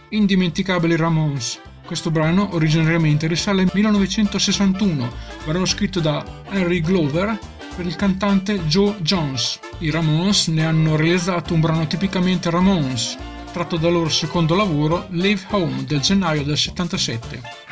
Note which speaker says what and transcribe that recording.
Speaker 1: Indimenticabili Ramones. Questo brano originariamente risale al 1961, brano scritto da Henry Glover per il cantante Joe Jones. I Ramones ne hanno realizzato un brano tipicamente Ramones, tratto dal loro secondo lavoro Live Home del gennaio del 77.